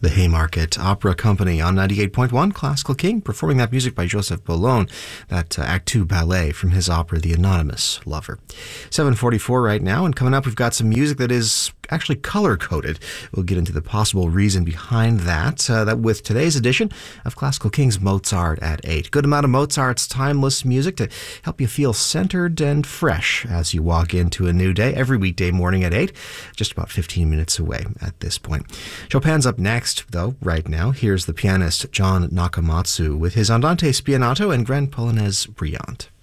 The Haymarket Opera Company on 98.1 Classical King, performing that music by Joseph Boulogne, that Act 2 ballet from his opera The Anonymous Lover. 7:44 right now, and coming up we've got some music that is actually color-coded. We'll get into the possible reason behind that with today's edition of Classical King's Mozart at 8. Good amount of Mozart's timeless music to help you feel centered and fresh as you walk into a new day every weekday morning at 8, just about 15 minutes away at this point. Chopin's up next, though, right now. Here's the pianist John Nakamatsu with his Andante Spianato and Grand Polonaise Brillante.